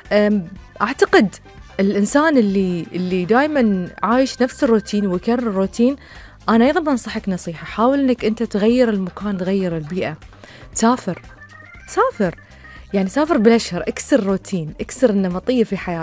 أعتقد الإنسان اللي دائما عايش نفس الروتين ويكرر الروتين، أنا أيضا بنصحك نصيحة، حاول إنك أنت تغير المكان، تغير البيئة، سافر. يعني سافر بالأشهر، اكسر الروتين، اكسر النمطية في حياتك.